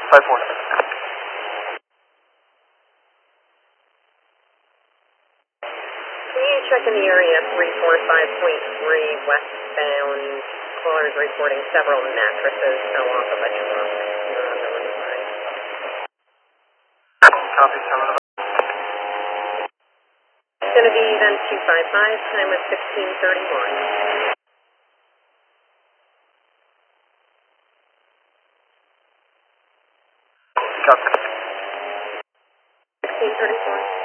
5-4. Can you check in the area 345.3 westbound? Caller is reporting several mattresses fell off of a truck on the roadside. Copy, 7 of It's going to be then 255, time of 1531. Copy. 1634.